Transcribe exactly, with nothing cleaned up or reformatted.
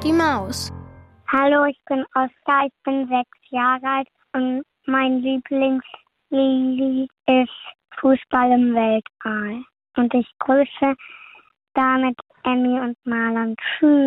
Mickey Maus. Hallo, ich bin Oskar, ich bin sechs Jahre alt und mein Lieblingslied ist Fußball im Weltall. Und ich grüße damit Emmy und Marlon. Tschüss.